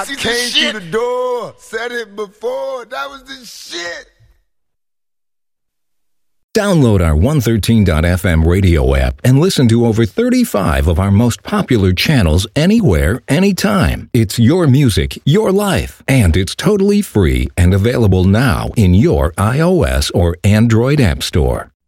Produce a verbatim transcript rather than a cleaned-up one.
I came through the door, said it before, that was the shit. Download our one thirteen dot f m radio app and listen to over thirty-five of our most popular channels anywhere, anytime. It's your music, your life, and it's totally free and available now in your iOS or Android app store.